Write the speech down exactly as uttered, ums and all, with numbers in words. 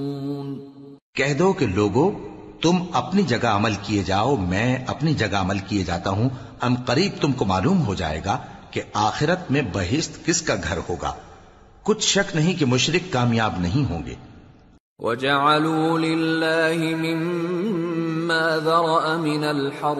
कह दो कि लोगो, तुम अपनी जगह अमल किए जाओ, मैं अपनी जगह अमल किए जाता हूं। हम करीब तुमको मालूम हो जाएगा कि आखिरत में बहिश्त किसका घर होगा। कुछ शक नहीं कि मुशरिक कामयाब नहीं होंगे। वजअलू लिल्लाहि मिम्मा ज़रअ मिनल हर्थ